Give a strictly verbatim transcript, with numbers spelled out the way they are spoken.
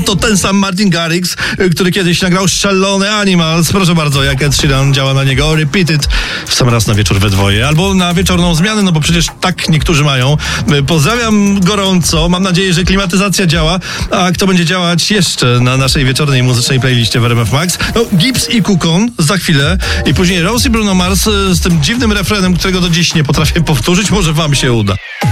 to ten sam Martin Garrix, który kiedyś nagrał Szalony Animals. Proszę bardzo, jak Ed Sheeran działa na niego. Repeat it w sam raz na wieczór we dwoje. Albo na wieczorną zmianę, no bo przecież tak niektórzy mają. Pozdrawiam gorąco. Mam nadzieję, że klimatyzacja działa. A kto będzie działać jeszcze na naszej wieczornej muzycznej playliście w R M F Max? No, Gibbs i Kukon za chwilę. I później Rose i Bruno Mars z tym dziwnym refrenem, którego do dziś nie potrafię powtórzyć. Może wam się uda.